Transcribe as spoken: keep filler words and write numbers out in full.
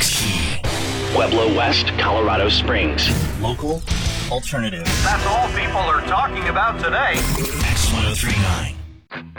T. Pueblo West, Colorado Springs. Local alternative. That's all people are talking about today. X ten thirty-nine.